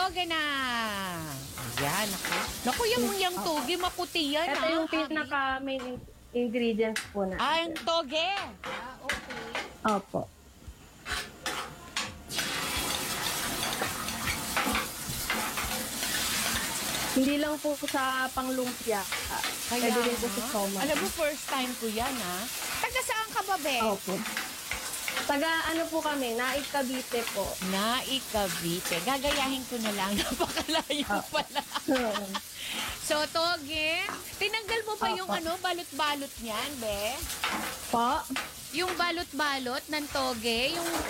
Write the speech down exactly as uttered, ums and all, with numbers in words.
toge na. Ayan, ako. Naku, yung, yung toge, maputi yan, Ito ah. yung pinaka-main in- ingredients po na. Ah, yung toge. Ah, okay. Opo. Hindi lang po sa panglumpia. Kaya Pwede rin po sa nga. soma. Alam mo, first time ko yan, ha? Taga saan ka ba, Be? Opo. Taga ano po kami, Naik Cavite po. Naikabite. Gagayahin ko na lang. Napakalayo Ah. pala. So, toge, tinanggal mo ba yung Opo. ano, balot-balot niyan, Be? Po? Yung balot-balot ng toge, yung